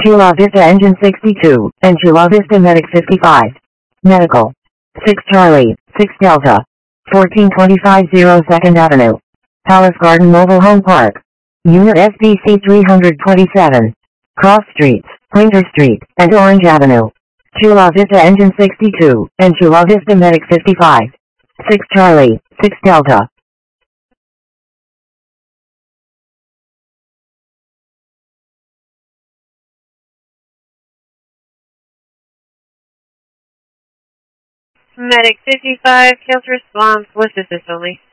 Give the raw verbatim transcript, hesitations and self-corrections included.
Chula Vista Engine sixty-two, and Chula Vista Medic fifty-five. Medical. six Charlie, six Delta. fourteen twenty-five zero second Avenue. Palace Garden Mobile Home Park. Unit S B C three twenty-seven. Cross Streets, Pointer Street, and Orange Avenue. Chula Vista Engine sixty-two, and Chula Vista Medic fifty-five. six Charlie, six Delta. Medic fifty-five, counter response, with assist only.